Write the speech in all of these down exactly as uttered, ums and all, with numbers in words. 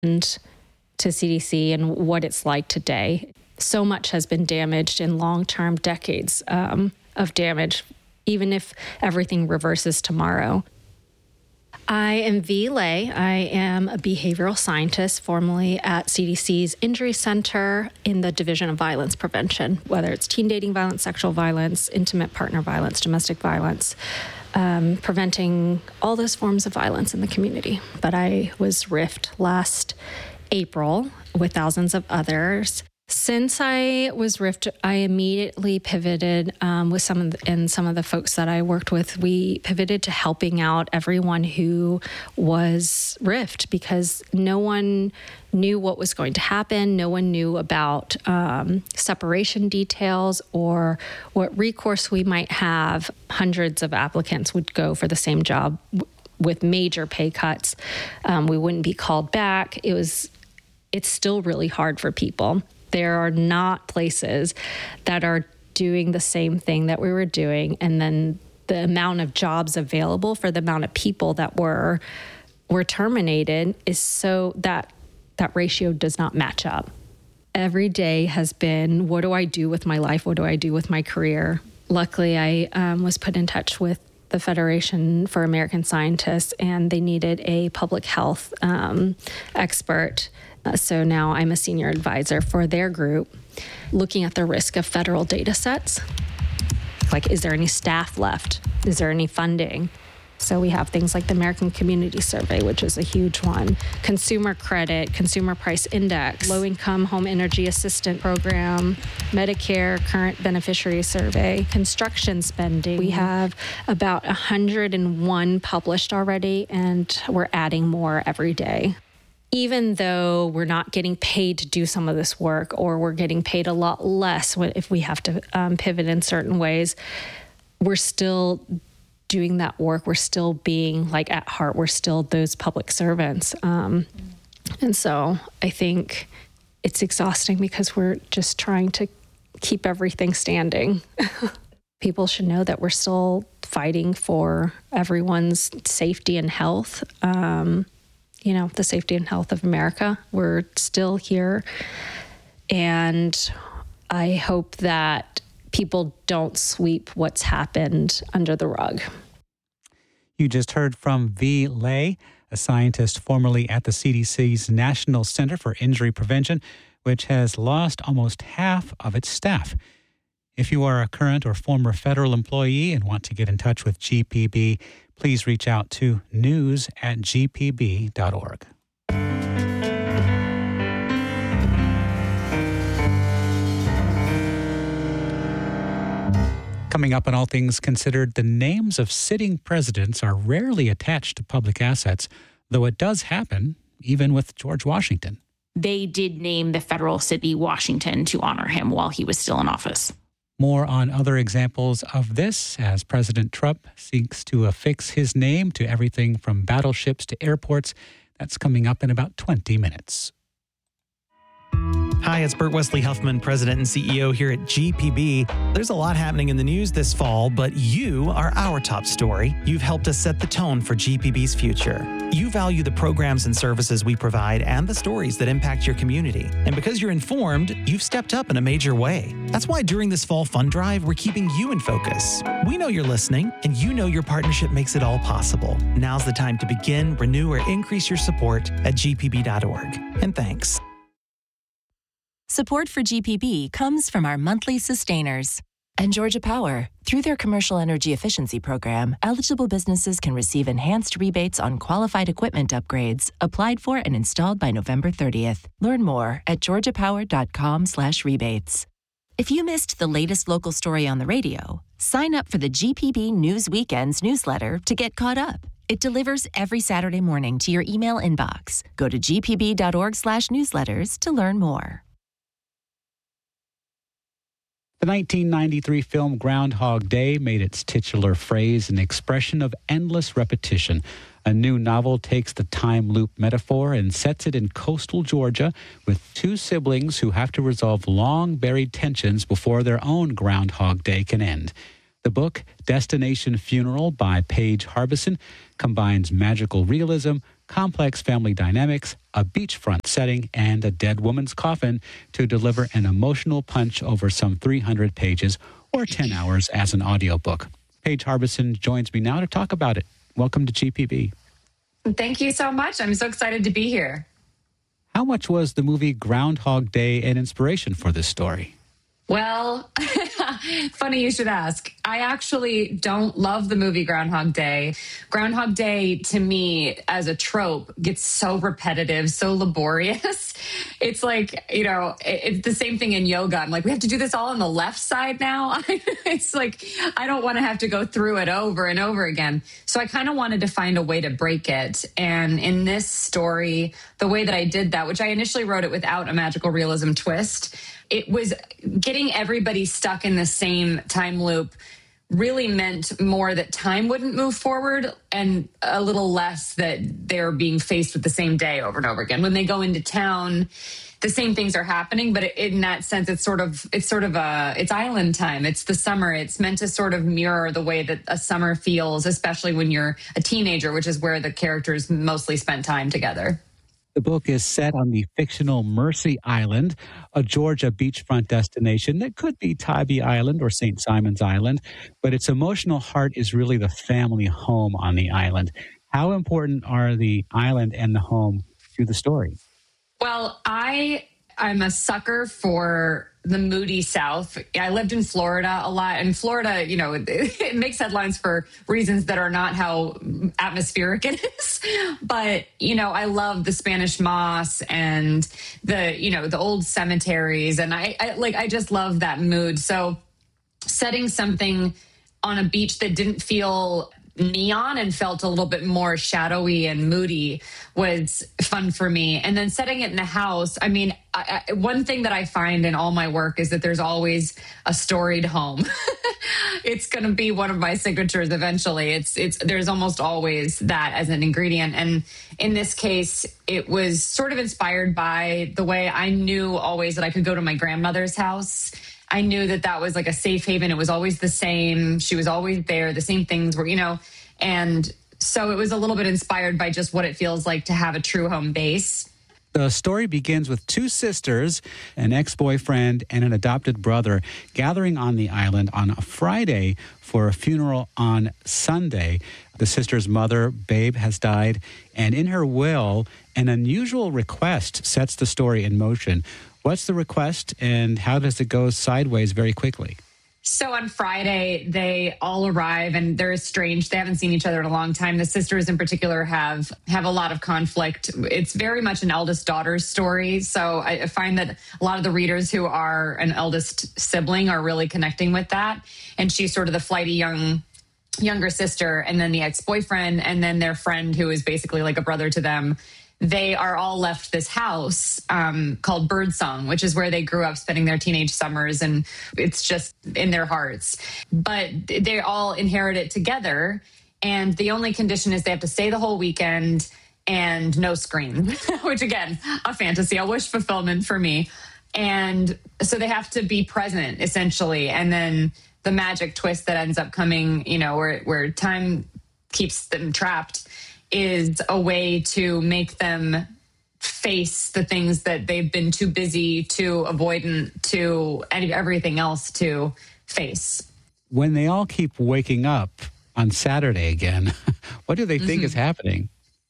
and to C D C and what it's like today. So much has been damaged in long-term decades um, of damage, even if everything reverses tomorrow. I am V. Lay. I am a behavioral scientist formerly at C D C's Injury Center in the Division of Violence Prevention, whether it's teen dating violence, sexual violence, intimate partner violence, domestic violence, um, preventing all those forms of violence in the community. But I was R I F T last April with thousands of others. Since I was R I F T, I immediately pivoted um, with some of the, and some of the folks that I worked with. We pivoted to helping out everyone who was R I F T because no one knew what was going to happen. No one knew about um, separation details or what recourse we might have. Hundreds of applicants would go for the same job w- with major pay cuts. Um, we wouldn't be called back. It was, it's still really hard for people. There are not places that are doing the same thing that we were doing. And then the amount of jobs available for the amount of people that were were terminated is so that that ratio does not match up. Every day has been, what do I do with my life? What do I do with my career? Luckily, I um, was put in touch with the Federation for American Scientists, and they needed a public health um, expert. Uh, so now I'm a senior advisor for their group, looking at the risk of federal data sets. Like, is there any staff left? Is there any funding? So we have things like the American Community Survey, which is a huge one, consumer credit, consumer price index, low-income home energy assistance program, Medicare current beneficiary survey, construction spending. We have about one hundred one published already, and we're adding more every day. Even though we're not getting paid to do some of this work, or we're getting paid a lot less if we have to um, pivot in certain ways, we're still doing that work. We're still being, like, at heart, we're still those public servants. Um, and so I think it's exhausting because we're just trying to keep everything standing. People should know that we're still fighting for everyone's safety and health. Um, you know, the safety and health of America. We're still here. And I hope that people don't sweep what's happened under the rug. You just heard from V. Lay, a scientist formerly at the C D C's National Center for Injury Prevention, which has lost almost half of its staff. If you are a current or former federal employee and want to get in touch with G P B, please reach out to news at g p b dot org. Coming up on All Things Considered, the names of sitting presidents are rarely attached to public assets, though it does happen, even with George Washington. They did name the federal city Washington to honor him while he was still in office. More on other examples of this as President Trump seeks to affix his name to everything from battleships to airports. That's coming up in about twenty minutes. Hi, it's Burt Wesley Huffman, President and C E O here at G P B. There's a lot happening in the news this fall, but you are our top story. You've helped us set the tone for G P B's future. You value the programs and services we provide and the stories that impact your community. And because you're informed, you've stepped up in a major way. That's why during this fall fund drive, we're keeping you in focus. We know you're listening, and you know your partnership makes it all possible. Now's the time to begin, renew, or increase your support at g p b dot org. And thanks. Support for G P B comes from our monthly sustainers. And Georgia Power. Through their Commercial Energy Efficiency Program, eligible businesses can receive enhanced rebates on qualified equipment upgrades applied for and installed by November thirtieth. Learn more at georgia power dot com slash rebates. If you missed the latest local story on the radio, sign up for the G P B News Weekends newsletter to get caught up. It delivers every Saturday morning to your email inbox. Go to g p b dot org slash newsletters to learn more. The nineteen ninety-three film Groundhog Day made its titular phrase an expression of endless repetition. A new novel takes the time loop metaphor and sets it in coastal Georgia with two siblings who have to resolve long-buried tensions before their own Groundhog Day can end. The book, Destination Funeral by Paige Harbison, combines magical realism, complex family dynamics, a beachfront setting, and a dead woman's coffin to deliver an emotional punch over some three hundred pages or ten hours as an audiobook. Paige Harbison joins me now to talk about it. Welcome to G P B. Thank you so much. I'm so excited to be here. How much was the movie Groundhog Day an inspiration for this story? Well, funny you should ask. I actually don't love the movie Groundhog Day. Groundhog Day, to me, as a trope, gets so repetitive, so laborious. It's like, you know, it's the same thing in yoga. I'm like, we have to do this all on the left side now. It's like, I don't want to have to go through it over and over again. So I kind of wanted to find a way to break it. And in this story, the way that I did that, which I initially wrote it without a magical realism twist, it was getting everybody stuck in the same time loop really meant more that time wouldn't move forward and a little less that they're being faced with the same day over and over again. When they go into town, the same things are happening, but in that sense, it's sort of, it's sort of a, it's island time. It's the summer. It's meant to sort of mirror the way that a summer feels, especially when you're a teenager, which is where the characters mostly spend time together. The book is set on the fictional Mercy Island, a Georgia beachfront destination that could be Tybee Island or Saint Simon's Island, but its emotional heart is really the family home on the island. How important are the island and the home to the story? Well, I I'm a sucker for the moody South. I lived in Florida a lot, and Florida, you know, it, it makes headlines for reasons that are not how atmospheric it is. But, you know, I love the Spanish moss and the, you know, the old cemeteries. And I, I like, I just love that mood. So setting something on a beach that didn't feel neon and felt a little bit more shadowy and moody was fun for me. And then setting it in a house, I mean, I, I, one thing that I find in all my work is that there's always a storied home. It's going to be one of my signatures eventually. It's it's there's almost always that as an ingredient. And in this case, it was sort of inspired by the way I knew always that I could go to my grandmother's house. I knew that that was like a safe haven. It was always the same. She was always there. The same things were, you know, and so it was a little bit inspired by just what it feels like to have a true home base. The story begins with two sisters, an ex-boyfriend and an adopted brother, gathering on the island on a Friday for a funeral on Sunday. The sister's mother, Babe, has died, and in her will, an unusual request sets the story in motion. What's the request, and how does it go sideways very quickly? So on Friday, they all arrive, and they're estranged. They haven't seen each other in a long time. The sisters in particular have have a lot of conflict. It's very much an eldest daughter's story. So I find that a lot of the readers who are an eldest sibling are really connecting with that. And she's sort of the flighty young younger sister, and then the ex-boyfriend, and then their friend who is basically like a brother to them. They are all left this house um, called Birdsong, which is where they grew up spending their teenage summers, and it's just in their hearts. But they all inherit it together, and the only condition is they have to stay the whole weekend and no screen, which again, a fantasy, a wish fulfillment for me. And so they have to be present, essentially, and then the magic twist that ends up coming, you know, where where time keeps them trapped, is a way to make them face the things that they've been too busy, too avoidant, to everything else to face. When they all keep waking up on Saturday again, what do they think mm-hmm. is happening?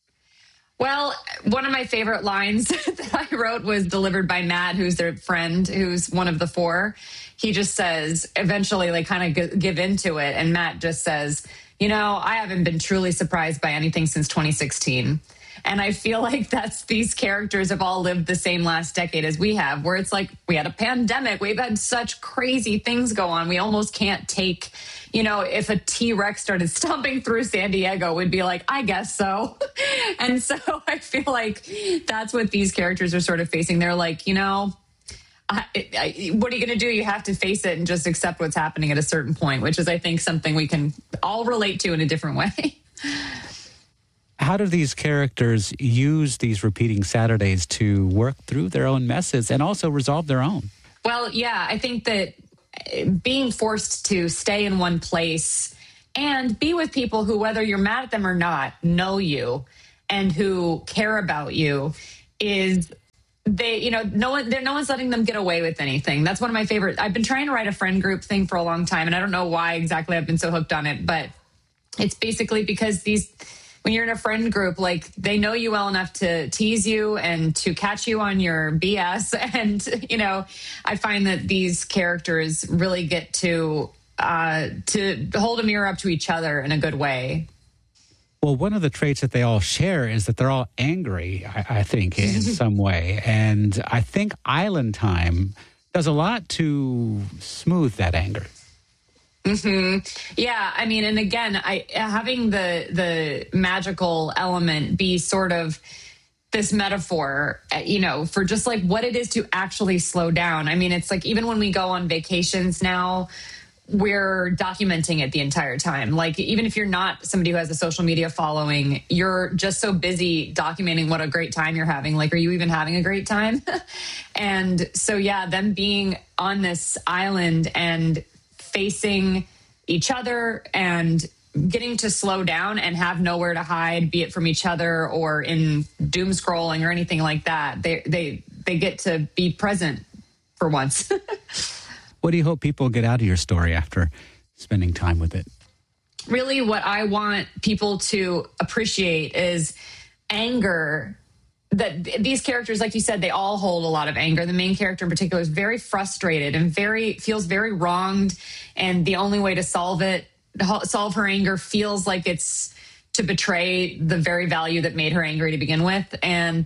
Well, one of my favorite lines that I wrote was delivered by Matt, who's their friend, who's one of the four. He just says, eventually they kind of give into it. And Matt just says, you know, I haven't been truly surprised by anything since twenty sixteen. And I feel like that's these characters have all lived the same last decade as we have, where it's like we had a pandemic. We've had such crazy things go on. We almost can't take, you know, if a T-Rex started stomping through San Diego, we'd be like, I guess so. And so I feel like that's what these characters are sort of facing. They're like, you know, I, I, what are you going to do? You have to face it and just accept what's happening at a certain point, which is, I think, something we can all relate to in a different way. How do these characters use these repeating Saturdays to work through their own messes and also resolve their own? Well, yeah, I think that being forced to stay in one place and be with people who, whether you're mad at them or not, know you and who care about you, is they, you know, no one, no one's letting them get away with anything. That's one of my favorite. I've been trying to write a friend group thing for a long time, and I don't know why exactly I've been so hooked on it, but it's basically because these, when you're in a friend group, like they know you well enough to tease you and to catch you on your B S. And, you know, I find that these characters really get to, uh, to hold a mirror up to each other in a good way. Well, one of the traits that they all share is that they're all angry, I, I think, in some way. And I think Island Time does a lot to smooth that anger. Mm-hmm. Yeah, I mean, and again, I having the the magical element be sort of this metaphor, you know, for just like what it is to actually slow down. I mean, it's like even when we go on vacations now, we're documenting it the entire time. Like, even if you're not somebody who has a social media following, you're just so busy documenting what a great time you're having. Like, are you even having a great time? And so, yeah, them being on this island and facing each other and getting to slow down and have nowhere to hide, be it from each other or in doom scrolling or anything like that. They, they, they get to be present for once. What do you hope people get out of your story after spending time with it? Really, what I want people to appreciate is anger. That these characters, like you said, they all hold a lot of anger. The main character in particular is very frustrated and very feels very wronged. And the only way to solve it, solve her anger, feels like it's to betray the very value that made her angry to begin with. And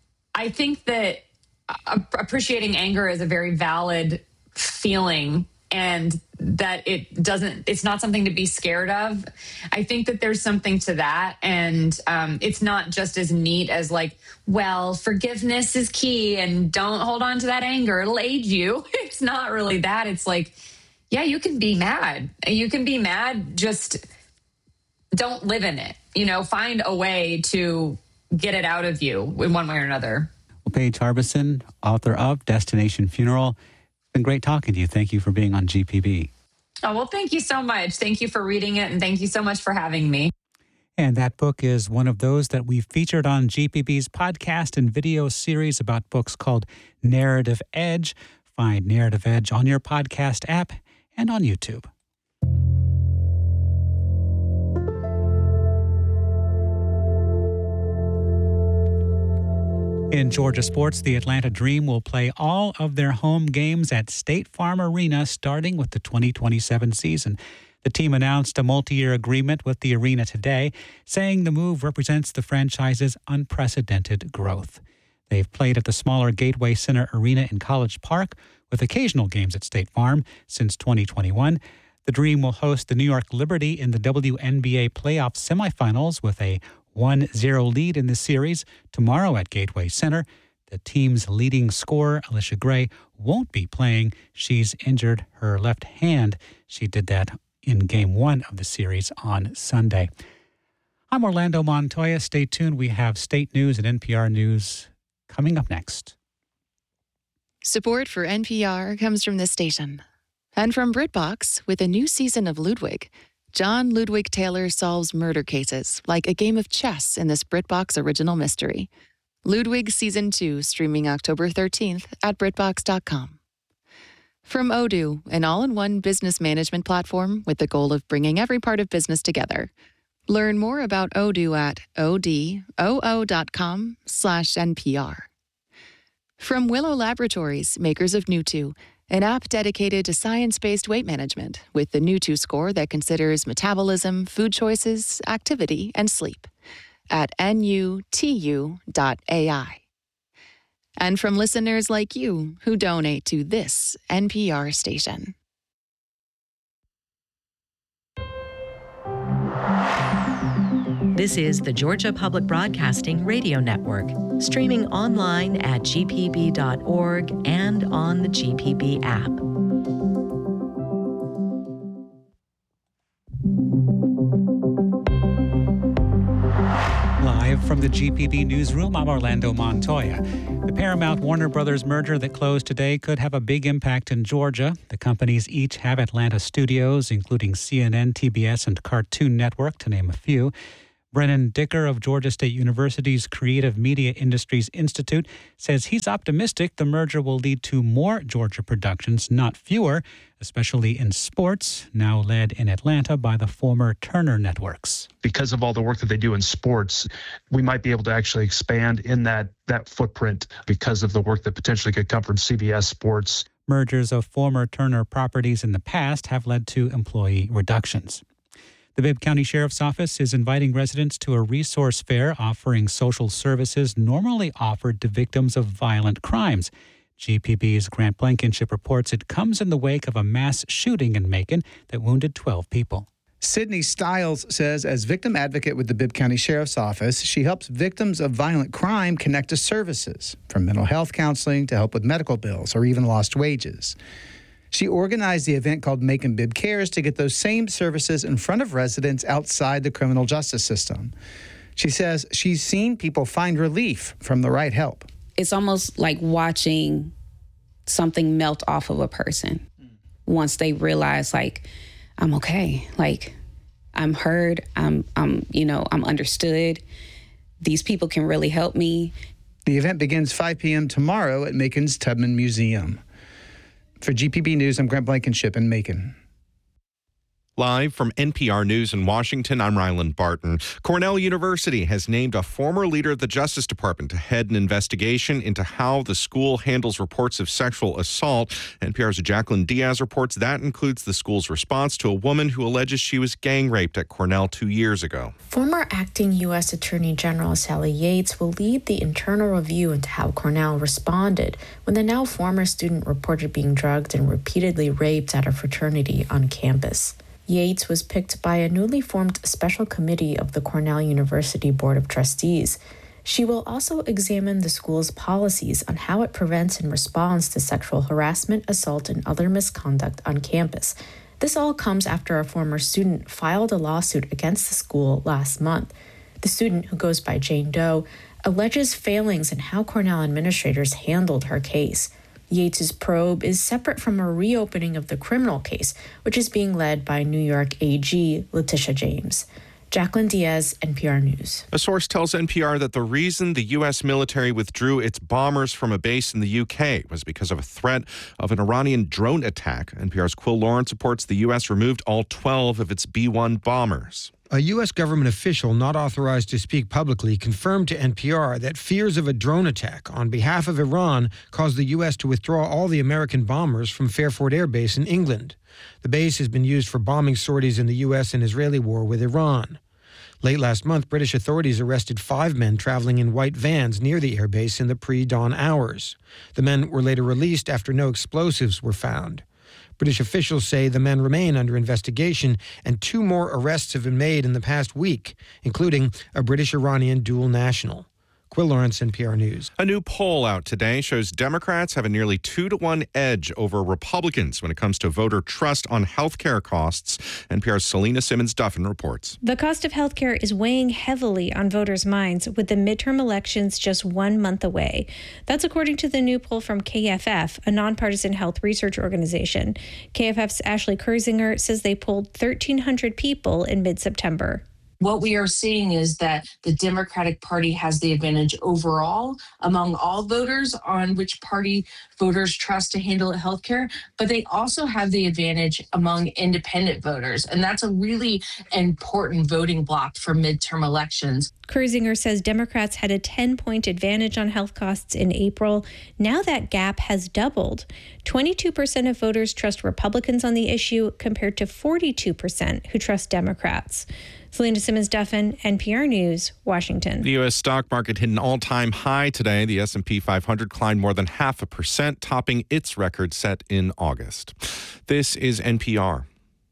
I think that appreciating anger is a very valid feeling, and that it doesn't, it's not something to be scared of. I think that there's something to that. And um, it's not just as neat as like, well, forgiveness is key and don't hold on to that anger, it'll aid you. It's not really that. It's like, yeah, you can be mad. You can be mad, just don't live in it. You know, find a way to get it out of you in one way or another. Well, Paige Harbison, author of Destination Funeral. It's been great talking to you. Thank you for being on G P B. Oh, well, thank you so much. Thank you for reading it, and thank you so much for having me. And that book is one of those that we've featured on G P B's podcast and video series about books called Narrative Edge. Find Narrative Edge on your podcast app and on YouTube. In Georgia sports, the Atlanta Dream will play all of their home games at State Farm Arena starting with the twenty twenty-seven season. The team announced a multi-year agreement with the arena today, saying the move represents the franchise's unprecedented growth. They've played at the smaller Gateway Center Arena in College Park, with occasional games at State Farm since twenty twenty-one. The Dream will host the New York Liberty in the W N B A playoff semifinals with a one zero lead in the series tomorrow at Gateway Center. The team's leading scorer, Alicia Gray, won't be playing. She's injured her left hand. She did that in game one of the series on Sunday. I'm Orlando Montoya. Stay tuned. We have state news and N P R News coming up next. Support for N P R comes from this station and from BritBox. With a new season of Ludwig, John Ludwig Taylor solves murder cases like a game of chess in this BritBox original mystery. Ludwig Season two, streaming October thirteenth at BritBox dot com. From Odoo, an all-in-one business management platform with the goal of bringing every part of business together. Learn more about Odoo at odoo dot com slash N P R. From Willow Laboratories, makers of Nutu, an app dedicated to science-based weight management with the Nutu score that considers metabolism, food choices, activity, and sleep at N U T U dot A I. And from listeners like you who donate to this N P R station. This is the Georgia Public Broadcasting Radio Network, streaming online at G P B dot org and on the G P B app. Live from the G P B newsroom, I'm Orlando Montoya. The Paramount-Warner Brothers merger that closed today could have a big impact in Georgia. The companies each have Atlanta studios, including C N N, T B S, and Cartoon Network, to name a few. Brennan Dicker of Georgia State University's Creative Media Industries Institute says he's optimistic the merger will lead to more Georgia productions, not fewer, especially in sports, now led in Atlanta by the former Turner Networks. Because of all the work that they do in sports, we might be able to actually expand in that, that footprint because of the work that potentially could come from C B S Sports. Mergers of former Turner properties in the past have led to employee reductions. The Bibb County Sheriff's Office is inviting residents to a resource fair offering social services normally offered to victims of violent crimes. G P B's Grant Blankenship reports it comes in the wake of a mass shooting in Macon that wounded twelve people. Sydney Stiles says as victim advocate with the Bibb County Sheriff's Office, she helps victims of violent crime connect to services, from mental health counseling to help with medical bills or even lost wages. She organized the event called Macon Bibb Cares to get those same services in front of residents outside the criminal justice system. She says she's seen people find relief from the right help. It's almost like watching something melt off of a person once they realize, like, I'm okay. Like, I'm heard. I'm, I'm, you know, I'm understood. These people can really help me. The event begins five p.m. tomorrow at Macon's Tubman Museum. For G P B News, I'm Grant Blankenship in Macon. Live from N P R News in Washington, I'm Ryland Barton. Cornell University has named a former leader of the Justice Department to head an investigation into how the school handles reports of sexual assault. N P R's Jacqueline Diaz reports that includes the school's response to a woman who alleges she was gang raped at Cornell two years ago. Former acting U S Attorney General Sally Yates will lead the internal review into how Cornell responded when the now former student reported being drugged and repeatedly raped at a fraternity on campus. Yates was picked by a newly formed special committee of the Cornell University Board of Trustees. She will also examine the school's policies on how it prevents and responds to sexual harassment, assault, and other misconduct on campus. This all comes after a former student filed a lawsuit against the school last month. The student, who goes by Jane Doe, alleges failings in how Cornell administrators handled her case. Yates's probe is separate from a reopening of the criminal case, which is being led by New York A G Letitia James. Jacqueline Diaz, N P R News. A source tells N P R that the reason the U S military withdrew its bombers from a base in the U K was because of a threat of an Iranian drone attack. N P R's Quill Lawrence reports the U S removed all twelve of its B one bombers. A U S government official not authorized to speak publicly confirmed to N P R that fears of a drone attack on behalf of Iran caused the U S to withdraw all the American bombers from Fairford Air Base in England. The base has been used for bombing sorties in the U S and Israeli war with Iran. Late last month, British authorities arrested five men traveling in white vans near the airbase in the pre-dawn hours. The men were later released after no explosives were found. British officials say the men remain under investigation, and two more arrests have been made in the past week, including a British-Iranian dual national. Quill Lawrence, N P R News. A new poll out today shows Democrats have a nearly two to one edge over Republicans when it comes to voter trust on health care costs. N P R's Selena Simmons-Duffin reports. The cost of health care is weighing heavily on voters' minds with the midterm elections just one month away. That's according to the new poll from K F F, a nonpartisan health research organization. K F F's Ashley Kurzinger says they polled thirteen hundred people in mid-September. What we are seeing is that the Democratic Party has the advantage overall among all voters on which party voters trust to handle healthcare, but they also have the advantage among independent voters. And that's a really important voting block for midterm elections. Kurzinger says Democrats had a ten-point advantage on health costs in April. Now that gap has doubled. twenty-two percent of voters trust Republicans on the issue compared to forty-two percent who trust Democrats. Selena Simmons-Duffin, N P R News, Washington. The U S stock market hit an all-time high today. The S and P five hundred climbed more than half a percent, topping its record set in August. This is N P R.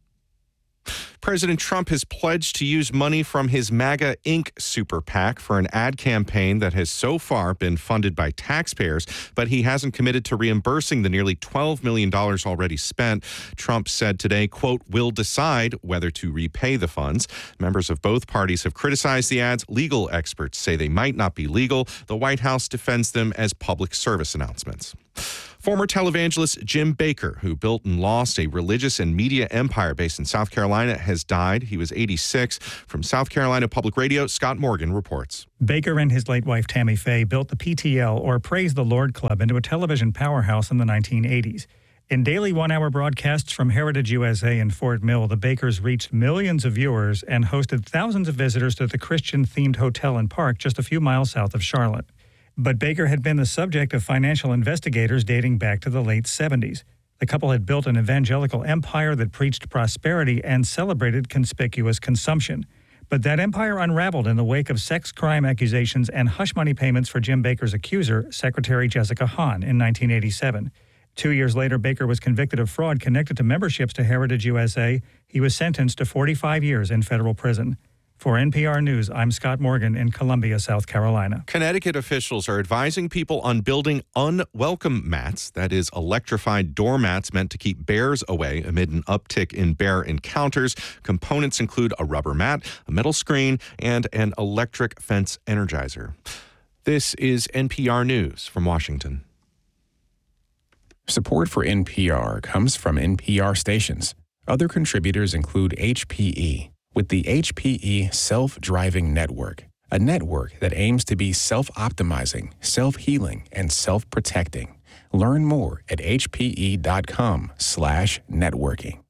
President Trump has pledged to use money from his MAGA Incorporated super PAC for an ad campaign that has so far been funded by taxpayers, but he hasn't committed to reimbursing the nearly twelve million dollars already spent. Trump said today, quote, "We'll decide whether to repay the funds." Members of both parties have criticized the ads. Legal experts say they might not be legal. The White House defends them as public service announcements. Former televangelist Jim Bakker, who built and lost a religious and media empire based in South Carolina, has died. He was eighty-six. From South Carolina Public Radio, Scott Morgan reports. Bakker and his late wife Tammy Faye built the P T L, or Praise the Lord Club, into a television powerhouse in the nineteen eighties. In daily one-hour broadcasts from Heritage U S A in Fort Mill, the Bakkers reached millions of viewers and hosted thousands of visitors to the Christian-themed hotel and park just a few miles south of Charlotte. But Bakker had been the subject of financial investigators dating back to the late seventies. The couple had built an evangelical empire that preached prosperity and celebrated conspicuous consumption. But that empire unraveled in the wake of sex crime accusations and hush money payments for Jim Bakker's accuser, Secretary Jessica Hahn, in nineteen eighty-seven. Two years later, Bakker was convicted of fraud connected to memberships to Heritage U S A. He was sentenced to forty-five years in federal prison. For N P R News, I'm Scott Morgan in Columbia, South Carolina. Connecticut officials are advising people on building unwelcome mats, that is, electrified doormats meant to keep bears away amid an uptick in bear encounters. Components include a rubber mat, a metal screen, and an electric fence energizer. This is N P R News from Washington. Support for N P R comes from N P R stations. Other contributors include H P E, with the H P E Self-Driving Network, a network that aims to be self-optimizing, self-healing, and self-protecting. Learn more at hpe.com slash networking.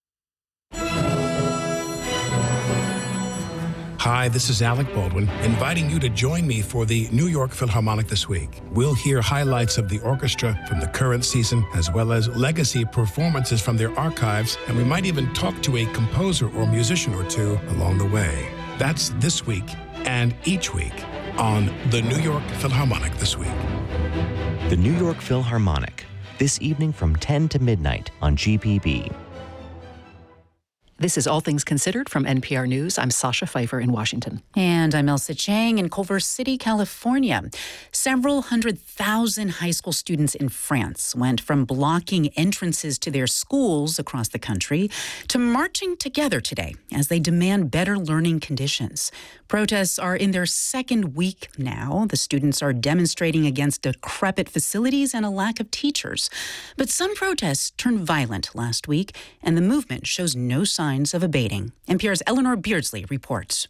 Hi, this is Alec Baldwin, inviting you to join me for the New York Philharmonic this week. We'll hear highlights of the orchestra from the current season, as well as legacy performances from their archives, and we might even talk to a composer or musician or two along the way. That's this week and each week on the New York Philharmonic this week. The New York Philharmonic, this evening from ten to midnight on G P B. This is All Things Considered from N P R News. I'm Sasha Pfeiffer in Washington. And I'm Elsa Chang in Culver City, California. Several hundred thousand high school students in France went from blocking entrances to their schools across the country to marching together today as they demand better learning conditions. Protests are in their second week now. The students are demonstrating against decrepit facilities and a lack of teachers. But some protests turned violent last week, and the movement shows no sign of abating. N P R's Eleanor Beardsley reports.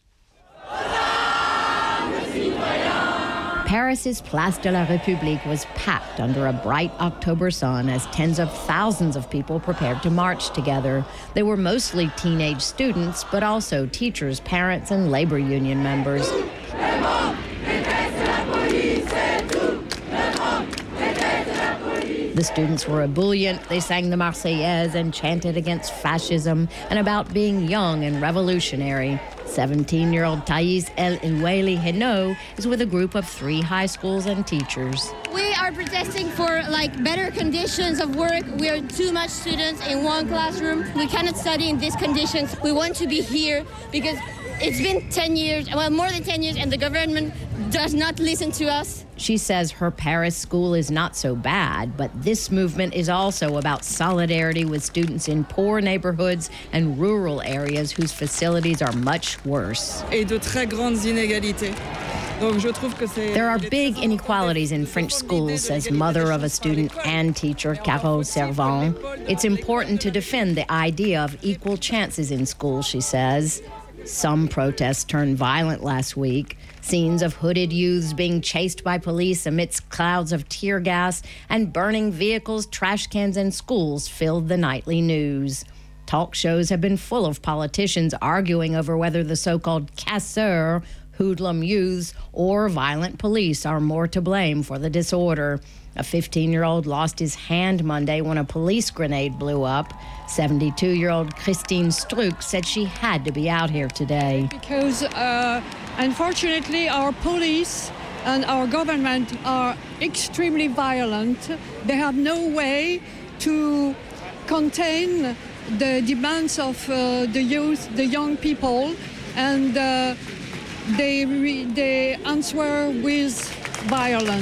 Paris's Place de la République was packed under a bright October sun as tens of thousands of people prepared to march together. They were mostly teenage students, but also teachers, parents, and labor union members. The students were ebullient. They sang the Marseillaise and chanted against fascism and about being young and revolutionary. seventeen-year-old Thais El Iweli Heno is with a group of three high schools and teachers. We are protesting for like better conditions of work. We are too much students in one classroom. We cannot study in these conditions. We want to be here because it's been ten years, well, more than ten years, and the government does not listen to us. She says her Paris school is not so bad, but this movement is also about solidarity with students in poor neighborhoods and rural areas whose facilities are much worse. Et de très grandes inégalités. There are big inequalities in French schools, says mother of a student and teacher, Carole Servan. It's important to defend the idea of equal chances in school, she says. Some protests turned violent last week. Scenes of hooded youths being chased by police amidst clouds of tear gas and burning vehicles, trash cans, and schools filled the nightly news. Talk shows have been full of politicians arguing over whether the so-called casseurs, hoodlum youths, or violent police are more to blame for the disorder. A fifteen-year-old lost his hand Monday when a police grenade blew up. seventy-two-year-old Christine Struck said she had to be out here today. Because, uh, unfortunately, our police and our government are extremely violent. They have no way to contain the demands of uh, the youth, the young people, and uh, they, re- they answer with violence.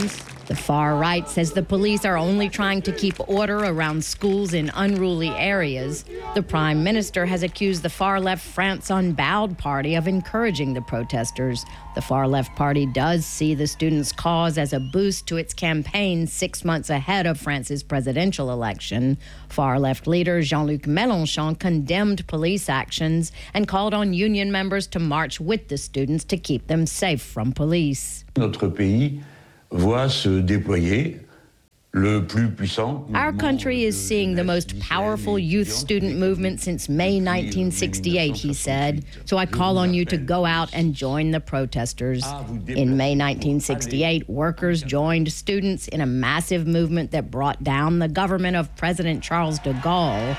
The far right says the police are only trying to keep order around schools in unruly areas. The prime minister has accused the far-left France Unbowed party of encouraging the protesters. The far-left party does see the students' cause as a boost to its campaign six months ahead of France's presidential election. Far-left leader Jean-Luc Mélenchon condemned police actions and called on union members to march with the students to keep them safe from police. Notre pays voit se déployer le plus puissant. Our country is seeing the most powerful youth student movement since May nineteen sixty-eight, he said. So I call on you to go out and join the protesters. In May nineteen sixty-eight, workers joined students in a massive movement that brought down the government of President Charles de Gaulle.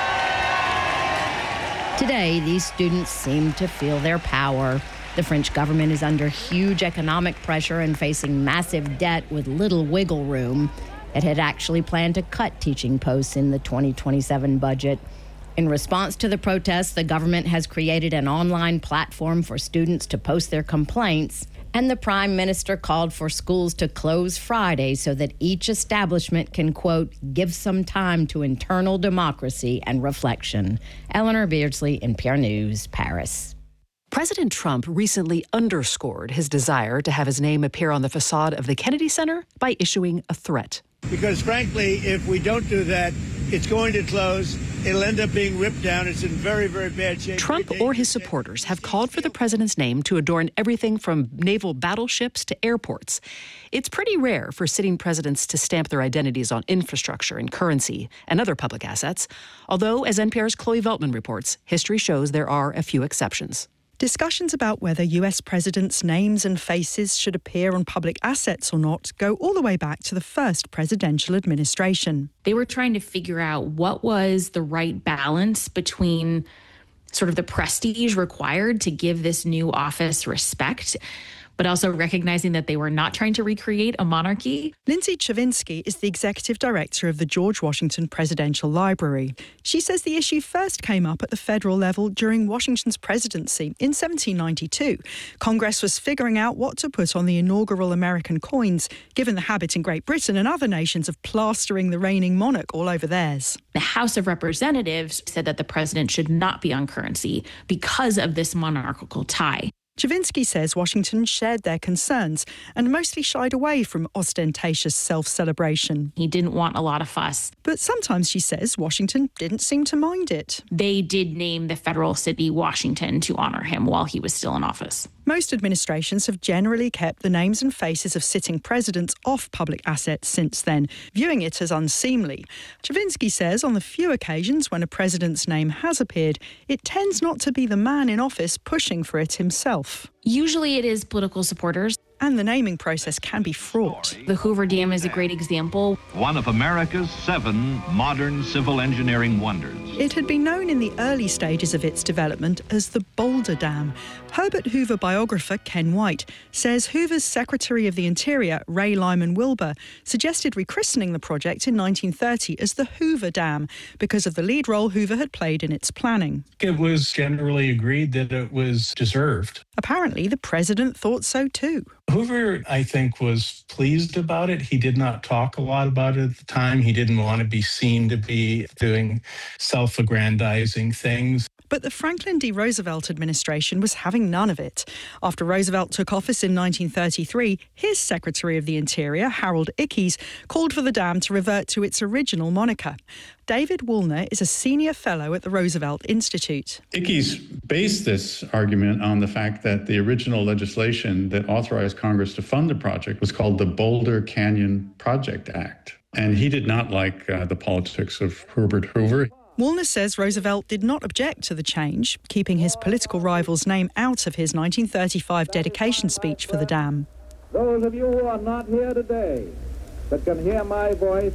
Today, these students seem to feel their power. The French government is under huge economic pressure and facing massive debt with little wiggle room. It had actually planned to cut teaching posts in the twenty twenty-seven budget. In response to the protests, the government has created an online platform for students to post their complaints, and the prime minister called for schools to close Friday so that each establishment can, quote, give some time to internal democracy and reflection. Eleanor Beardsley, N P R News, Paris. President Trump recently underscored his desire to have his name appear on the facade of the Kennedy Center by issuing a threat. Because frankly, if we don't do that, it's going to close. It'll end up being ripped down. It's in very, very bad shape. Trump or his supporters have called for the president's name to adorn everything from naval battleships to airports. It's pretty rare for sitting presidents to stamp their identities on infrastructure and currency and other public assets, although, as N P R's Chloe Veltman reports, history shows there are a few exceptions. Discussions about whether U S presidents' names and faces should appear on public assets or not go all the way back to the first presidential administration. They were trying to figure out what was the right balance between sort of the prestige required to give this new office respect, but also recognizing that they were not trying to recreate a monarchy. Lindsay Chavinsky is the executive director of the George Washington Presidential Library. She says the issue first came up at the federal level during Washington's presidency in seventeen ninety-two. Congress was figuring out what to put on the inaugural American coins, given the habit in Great Britain and other nations of plastering the reigning monarch all over theirs. The House of Representatives said that the president should not be on currency because of this monarchical tie. Chavinsky says Washington shared their concerns and mostly shied away from ostentatious self-celebration. He didn't want a lot of fuss. But sometimes, she says, Washington didn't seem to mind it. They did name the federal city Washington to honor him while he was still in office. Most administrations have generally kept the names and faces of sitting presidents off public assets since then, viewing it as unseemly. Chavinsky says on the few occasions when a president's name has appeared, it tends not to be the man in office pushing for it himself. Usually it is political supporters. And the naming process can be fraught. The Hoover Dam is a great example. One of America's seven modern civil engineering wonders. It had been known in the early stages of its development as the Boulder Dam. Herbert Hoover biographer Ken White says Hoover's Secretary of the Interior, Ray Lyman Wilbur, suggested rechristening the project in nineteen thirty as the Hoover Dam because of the lead role Hoover had played in its planning. It was generally agreed that it was deserved. Apparently, the president thought so too. Hoover, I think, was pleased about it. He did not talk a lot about it at the time. He didn't want to be seen to be doing self-aggrandizing things. But the Franklin D. Roosevelt administration was having none of it. After Roosevelt took office in nineteen thirty-three, his Secretary of the Interior, Harold Ickes, called for the dam to revert to its original moniker. David Woolner is a senior fellow at the Roosevelt Institute. Ickes based this argument on the fact that the original legislation that authorized Congress to fund the project was called the Boulder Canyon Project Act. And he did not like uh, the politics of Herbert Hoover. Woolner says Roosevelt did not object to the change, keeping his political rival's name out of his nineteen thirty-five dedication speech for the dam. Those of you who are not here today but can hear my voice,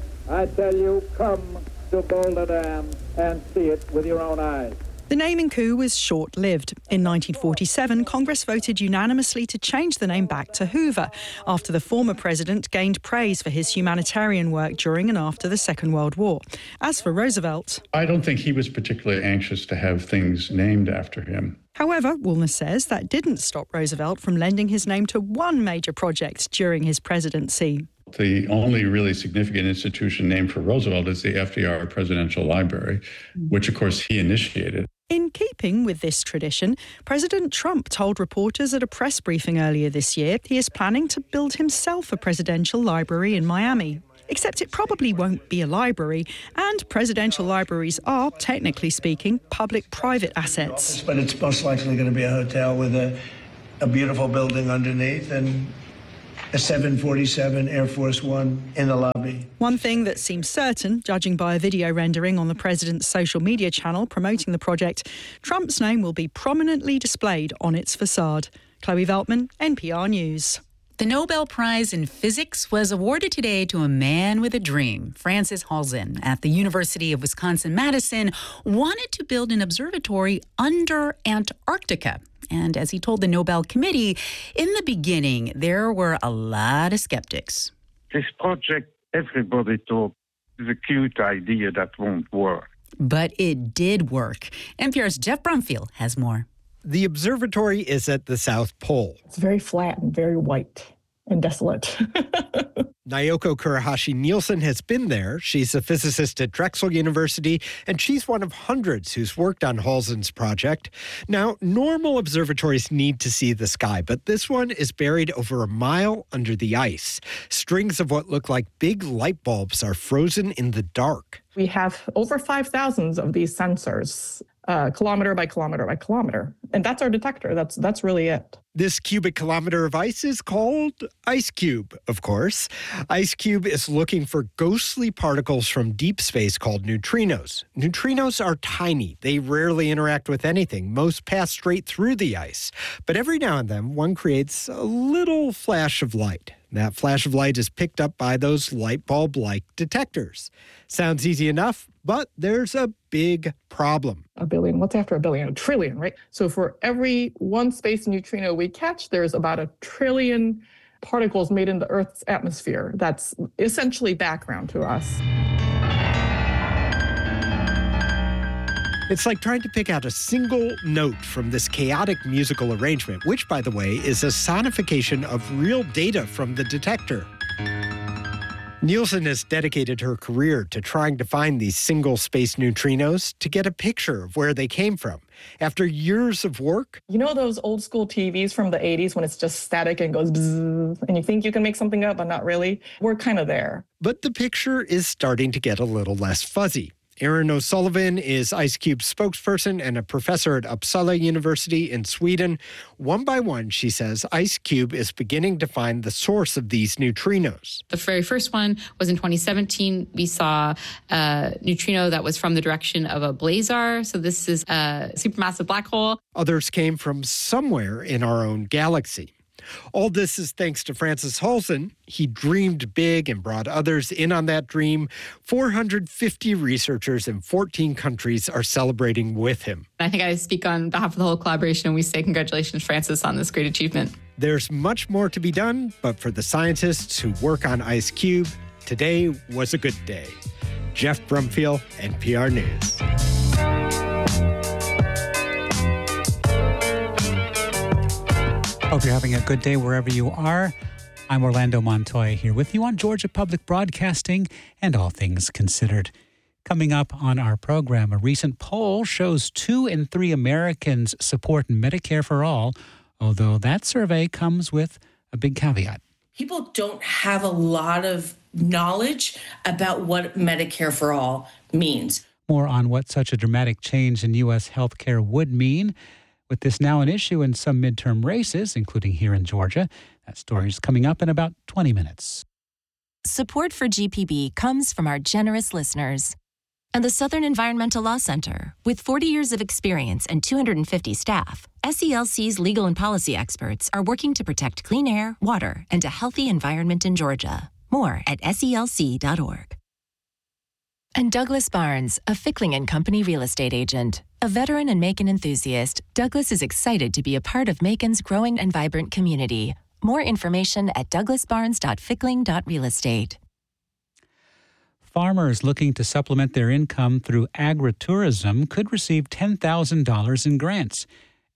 I tell you, come to Boulder Dam and see it with your own eyes. The naming coup was short-lived. In nineteen forty-seven, Congress voted unanimously to change the name back to Hoover after the former president gained praise for his humanitarian work during and after the Second World War. As for Roosevelt, I don't think he was particularly anxious to have things named after him. However, Woolner says that didn't stop Roosevelt from lending his name to one major project during his presidency. The only really significant institution named for Roosevelt is the F D R Presidential Library, which, of course, he initiated. In keeping with this tradition, President Trump told reporters at a press briefing earlier this year he is planning to build himself a presidential library in Miami. Except it probably won't be a library, and presidential libraries are, technically speaking, public-private assets. But it's most likely going to be a hotel with a, a beautiful building underneath and a seven forty-seven Air Force One in the lobby. One thing that seems certain, judging by a video rendering on the president's social media channel promoting the project, Trump's name will be prominently displayed on its facade. Chloe Veltman, N P R News. The Nobel Prize in Physics was awarded today to a man with a dream. Francis Halzen at the University of Wisconsin-Madison wanted to build an observatory under Antarctica. And as he told the Nobel Committee, in the beginning, there were a lot of skeptics. This project, everybody thought, is a cute idea that won't work. But it did work. N P R's Jeff Brumfield has more. The observatory is at the South Pole. It's very flat and very white and desolate. Naoko Kurahashi-Nielsen has been there. She's a physicist at Drexel University, and she's one of hundreds who's worked on Halzen's project. Now, normal observatories need to see the sky, but this one is buried over a mile under the ice. Strings of what look like big light bulbs are frozen in the dark. We have over five thousand of these sensors, uh, kilometer by kilometer by kilometer. And that's our detector. That's that's really it. This cubic kilometer of ice is called IceCube, of course. IceCube is looking for ghostly particles from deep space called neutrinos. Neutrinos are tiny. They rarely interact with anything. Most pass straight through the ice. But every now and then, one creates a little flash of light. That flash of light is picked up by those light bulb-like detectors. Sounds easy enough, but there's a big problem. A billion, what's after a billion? A trillion, right? So for every one space neutrino we catch, there's about a trillion particles made in the Earth's atmosphere. That's essentially background to us. It's like trying to pick out a single note from this chaotic musical arrangement, which, by the way, is a sonification of real data from the detector. Nielsen has dedicated her career to trying to find these single-space neutrinos to get a picture of where they came from. After years of work... You know those old-school T Vs from the eighties when it's just static and goes bzzz, and you think you can make something up, but not really? We're kind of there. But the picture is starting to get a little less fuzzy. Erin O'Sullivan is IceCube's spokesperson and a professor at Uppsala University in Sweden. One by one, she says, IceCube is beginning to find the source of these neutrinos. The very first one was in twenty seventeen. We saw a neutrino that was from the direction of a blazar. So this is a supermassive black hole. Others came from somewhere in our own galaxy. All this is thanks to Francis Halzen. He dreamed big and brought others in on that dream. four hundred fifty researchers in fourteen countries are celebrating with him. I think I speak on behalf of the whole collaboration, and we say congratulations, Francis, on this great achievement. There's much more to be done, but for the scientists who work on IceCube, today was a good day. Jeff Brumfield, N P R News. Hope you're having a good day wherever you are. I'm Orlando Montoya here with you on Georgia Public Broadcasting and All Things Considered. Coming up on our program, a recent poll shows two in three Americans support Medicare for all, although that survey comes with a big caveat. People don't have a lot of knowledge about what Medicare for all means. More on what such a dramatic change in U S healthcare would mean. With this now an issue in some midterm races, including here in Georgia. That story is coming up in about twenty minutes. Support for G P B comes from our generous listeners. And the Southern Environmental Law Center, with forty years of experience and two hundred fifty staff, S E L C's legal and policy experts are working to protect clean air, water, and a healthy environment in Georgia. More at S E L C dot org. And Douglas Barnes, a Fickling and Company real estate agent. A veteran and Macon enthusiast, Douglas is excited to be a part of Macon's growing and vibrant community. More information at douglas barnes dot fickling dot real estate. Farmers looking to supplement their income through agritourism could receive ten thousand dollars in grants.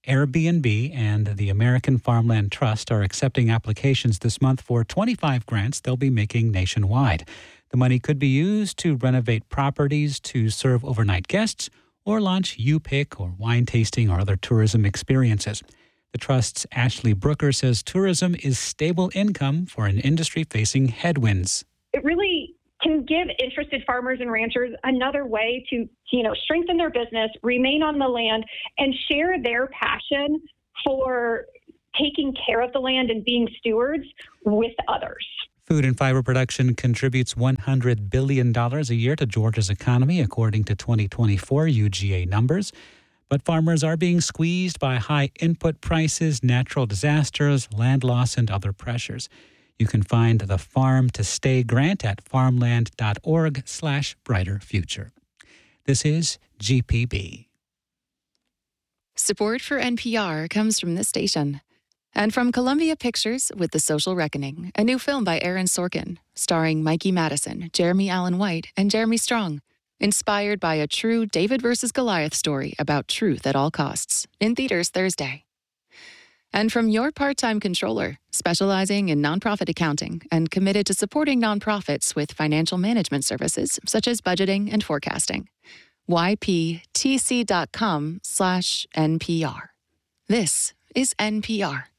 Airbnb and the American Farmland Trust are accepting applications this month for twenty-five grants they'll be making nationwide. The money could be used to renovate properties to serve overnight guests or launch U-Pick or wine tasting or other tourism experiences. The Trust's Ashley Brooker says tourism is stable income for an industry facing headwinds. It really can give interested farmers and ranchers another way to, you know, strengthen their business, remain on the land, and share their passion for taking care of the land and being stewards with others. Food and fiber production contributes one hundred billion dollars a year to Georgia's economy, according to twenty twenty-four U G A numbers. But farmers are being squeezed by high input prices, natural disasters, land loss, and other pressures. You can find the Farm to Stay grant at farmland.org slash brighter future. This is G P B. Support for N P R comes from this station. And from Columbia Pictures with The Social Reckoning, a new film by Aaron Sorkin, starring Mikey Madison, Jeremy Allen White, and Jeremy Strong. Inspired by a true David versus Goliath story about truth at all costs. In theaters Thursday. And from Your Part-Time Controller, specializing in nonprofit accounting and committed to supporting nonprofits with financial management services such as budgeting and forecasting. Y P T C dot com slash N P R. This is N P R.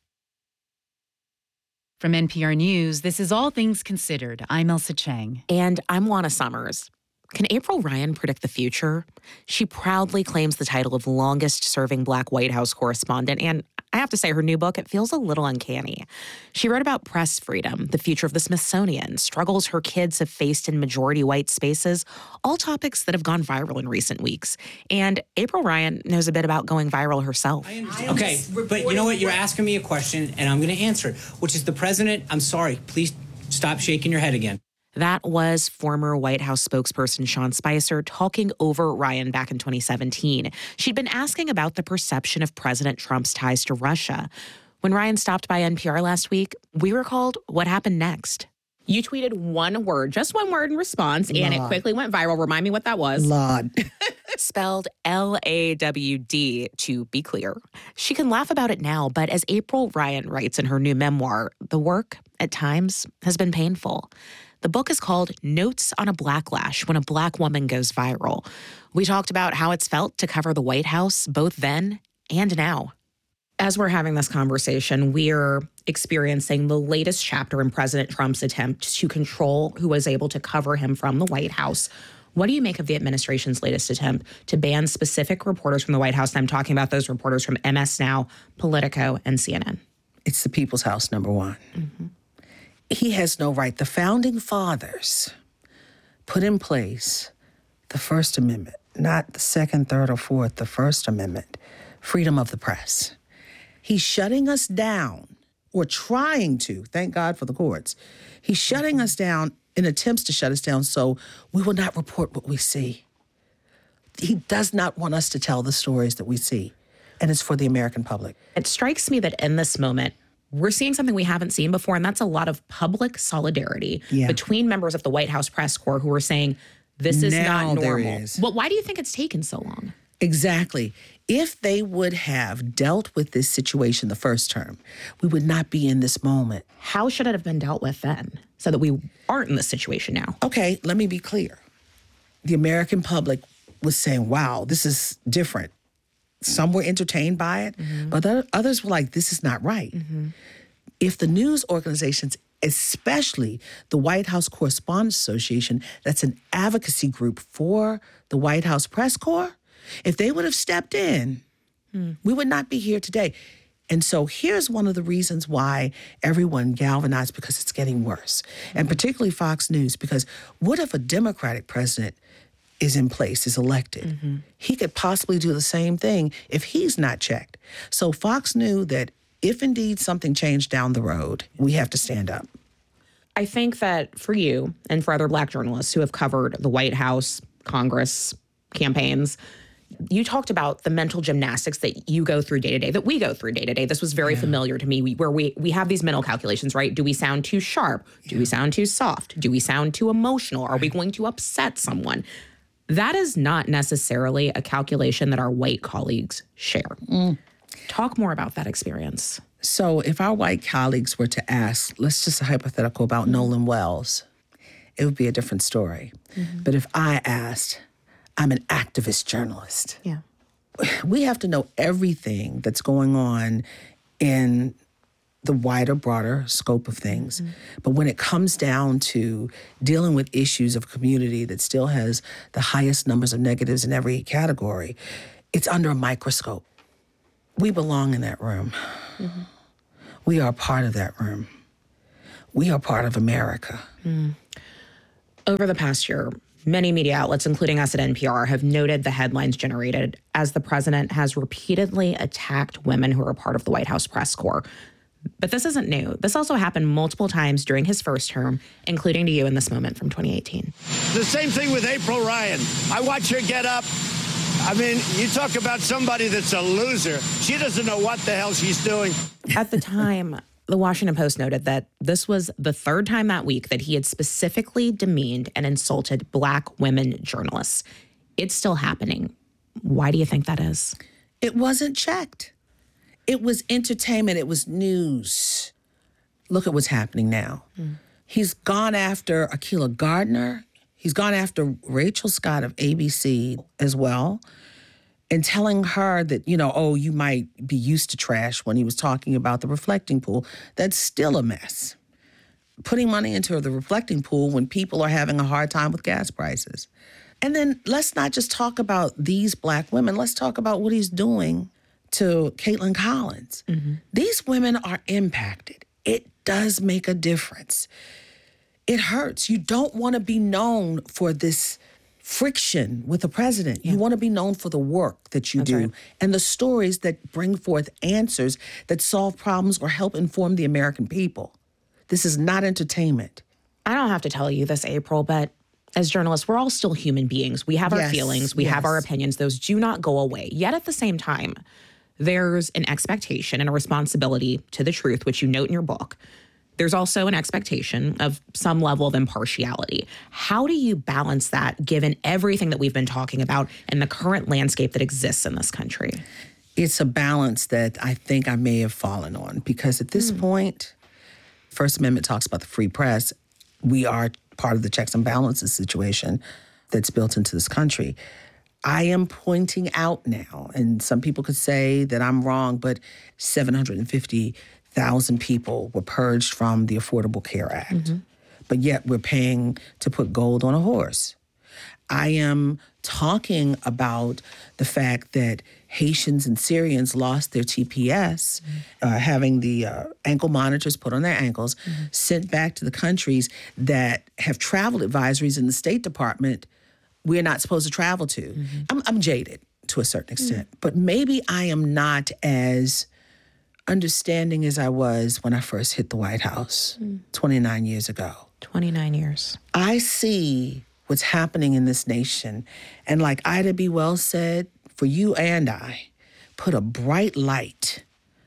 From N P R News, this is All Things Considered. I'm Elsa Chang. And I'm Juana Summers. Can April Ryan predict the future? She proudly claims the title of longest-serving Black White House correspondent, and I have to say, her new book, it feels a little uncanny. She wrote about press freedom, the future of the Smithsonian, struggles her kids have faced in majority-white spaces, all topics that have gone viral in recent weeks. And April Ryan knows a bit about going viral herself. Okay, but you know what? You're asking me a question, and I'm going to answer it, which is the president. I'm sorry. Please stop shaking your head again. That was former White House spokesperson Sean Spicer talking over Ryan back in twenty seventeen. She'd been asking about the perception of President Trump's ties to Russia. When Ryan stopped by N P R last week, we recalled what happened next. You tweeted one word, just one word in response, and it quickly went viral. Remind me what that was. Lawd. Spelled L A W D, to be clear. She can laugh about it now, but as April Ryan writes in her new memoir, the work, at times, has been painful. The book is called Notes on a Blacklash, When a Black Woman Goes Viral. We talked about how it's felt to cover the White House, both then and now. As we're having this conversation, we're experiencing the latest chapter in President Trump's attempt to control who was able to cover him from the White House. What do you make of the administration's latest attempt to ban specific reporters from the White House? And I'm talking about those reporters from M S Now, Politico, and C N N. It's the people's house, number one. Mm-hmm. He has no right. The founding fathers put in place the First Amendment, not the second, third, or fourth, the First Amendment, freedom of the press. He's shutting us down, or trying to, thank God for the courts. He's shutting us down in attempts to shut us down so we will not report what we see. He does not want us to tell the stories that we see, and it's for the American public. It strikes me that in this moment, we're seeing something we haven't seen before, and that's a lot of public solidarity yeah. between members of the White House press corps who are saying, this is now not normal. There is. But why do you think it's taken so long? Exactly. If they would have dealt with this situation the first term, we would not be in this moment. How should it have been dealt with then so that we aren't in this situation now? Okay, let me be clear. The American public was saying, wow, this is different. Some were entertained by it, mm-hmm. but others were like, this is not right. Mm-hmm. If the news organizations, especially the White House Correspondents Association, that's an advocacy group for the White House press corps, if they would have stepped in, mm. we would not be here today. And so here's one of the reasons why everyone galvanized, because it's getting worse, mm-hmm. and particularly Fox News, because what if a Democratic president is in place, is elected? Mm-hmm. He could possibly do the same thing if he's not checked. So Fox knew that if indeed something changed down the road, we have to stand up. I think that for you and for other Black journalists who have covered the White House, Congress, campaigns, you talked about the mental gymnastics that you go through day to day, that we go through day to day. This was very yeah. familiar to me, we, where we we have these mental calculations, right? Do we sound too sharp? Do yeah. we sound too soft? Do we sound too emotional? Are right. we going to upset someone? That is not necessarily a calculation that our white colleagues share. Mm. Talk more about that experience. So if our white colleagues were to ask, let's just a hypothetical about mm-hmm. Nolan Wells, it would be a different story. Mm-hmm. But if I asked, I'm an activist journalist. Yeah. We have to know everything that's going on in the wider, broader scope of things. Mm-hmm. But when it comes down to dealing with issues of a community that still has the highest numbers of negatives in every category, it's under a microscope. We belong in that room. Mm-hmm. We are part of that room. We are part of America. Mm. Over the past year, many media outlets, including us at N P R, have noted the headlines generated as the president has repeatedly attacked women who are a part of the White House press corps. But this isn't new. This also happened multiple times during his first term, including to you in this moment from twenty eighteen. The same thing with April Ryan. I watch her get up. I mean, you talk about somebody that's a loser. She doesn't know what the hell she's doing. At the time, the Washington Post noted that this was the third time that week that he had specifically demeaned and insulted Black women journalists. It's still happening. Why do you think that is? It wasn't checked. It was entertainment. It was news. Look at what's happening now. Mm. He's gone after Akilah Gardner. He's gone after Rachel Scott of A B C as well, and telling her that, you know, oh, you might be used to trash when he was talking about the reflecting pool. That's still a mess. Putting money into the reflecting pool when people are having a hard time with gas prices. And then let's not just talk about these Black women. Let's talk about what he's doing to Caitlin Collins. Mm-hmm. These women are impacted. It does make a difference. It hurts. You don't want to be known for this friction with the president. Yeah. You want to be known for the work that you That's do right. and the stories that bring forth answers that solve problems or help inform the American people. This is not entertainment. I don't have to tell you this, April, but as journalists, we're all still human beings. We have our yes. feelings. We yes. have our opinions. Those do not go away. Yet at the same time, there's an expectation and a responsibility to the truth, which you note in your book. There's also an expectation of some level of impartiality. How do you balance that given everything that we've been talking about and the current landscape that exists in this country? It's a balance that I think I may have fallen on because at this mm. point, First Amendment talks about the free press. We are part of the checks and balances situation that's built into this country. I am pointing out now, and some people could say that I'm wrong, but seven hundred fifty thousand people were purged from the Affordable Care Act. Mm-hmm. But yet we're paying to put gold on a horse. I am talking about the fact that Haitians and Syrians lost their T P S, mm-hmm. uh, having the uh, ankle monitors put on their ankles, mm-hmm. sent back to the countries that have travel advisories in the State Department we're not supposed to travel to. Mm-hmm. I'm, I'm jaded to a certain extent, mm-hmm. but maybe I am not as understanding as I was when I first hit the White House mm. twenty-nine years ago. twenty-nine years. I see what's happening in this nation. And like Ida B. Wells said, for you and I, put a bright light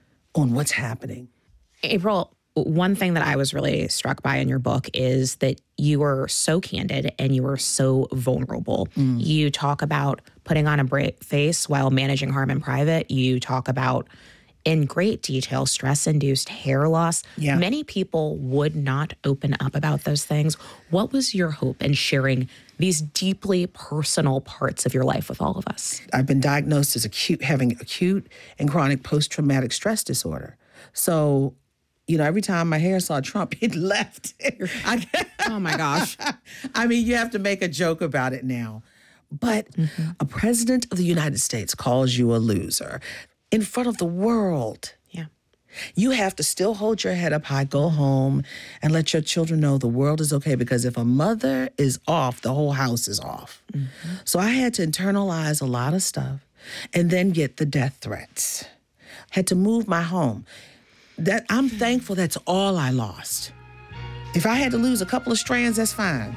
on what's happening. April, one thing that I was really struck by in your book is that you were so candid and you were so vulnerable. Mm. You talk about putting on a brave face while managing harm in private. You talk about, in great detail, stress-induced hair loss. Yeah. Many people would not open up about those things. What was your hope in sharing these deeply personal parts of your life with all of us? I've been diagnosed as acute, having acute and chronic post-traumatic stress disorder. So, you know, every time my hair saw Trump, it left. I, oh, my gosh. I mean, you have to make a joke about it now. But mm-hmm. a president of the United States calls you a loser in front of the world. Yeah. You have to still hold your head up high, go home, and let your children know the world is okay, because if a mother is off, the whole house is off. Mm-hmm. So I had to internalize a lot of stuff and then get the death threats. Had to move my home. That I'm thankful that's all I lost. If I had to lose a couple of strands, that's fine.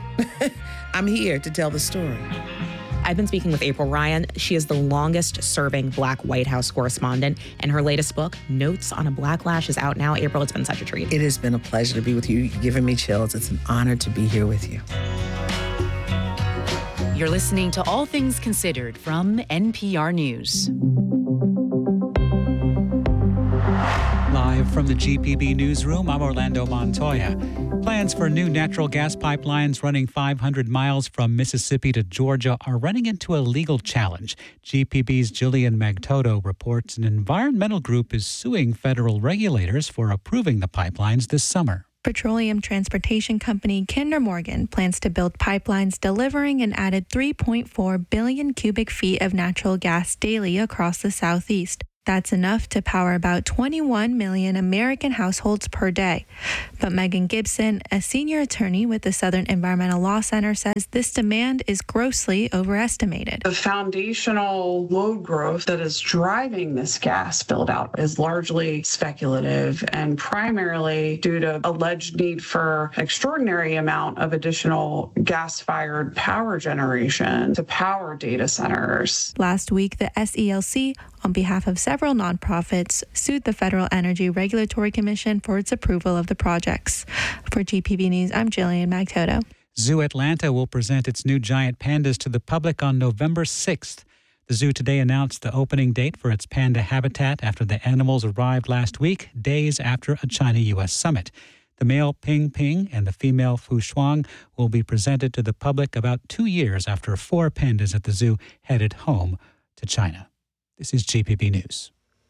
I'm here to tell the story. I've been speaking with April Ryan. She is the longest-serving Black White House correspondent, and her latest book, Notes on a Black Lash, is out now. April, it's been such a treat. It has been a pleasure to be with you. You've given me chills. It's an honor to be here with you. You're listening to All Things Considered from N P R News. Live from the G P B newsroom, I'm Orlando Montoya. Plans for new natural gas pipelines running five hundred miles from Mississippi to Georgia are running into a legal challenge. G P B's Jillian Magtoto reports an environmental group is suing federal regulators for approving the pipelines this summer. Petroleum transportation company Kinder Morgan plans to build pipelines delivering an added three point four billion cubic feet of natural gas daily across the Southeast. That's enough to power about twenty-one million American households per day. But Megan Gibson, a senior attorney with the Southern Environmental Law Center, says this demand is grossly overestimated. The foundational load growth that is driving this gas build-out is largely speculative and primarily due to alleged need for extraordinary amount of additional gas-fired power generation to power data centers. Last week, the S E L C, on behalf of several nonprofits, sued the Federal Energy Regulatory Commission for its approval of the projects. For G P B News, I'm Jillian Magtoto. Zoo Atlanta will present its new giant pandas to the public on November sixth. The zoo today announced the opening date for its panda habitat after the animals arrived last week, days after a China-U S summit. The male Ping Ping and the female Fu Shuang will be presented to the public about two years after four pandas at the zoo headed home to China. This is G P B News.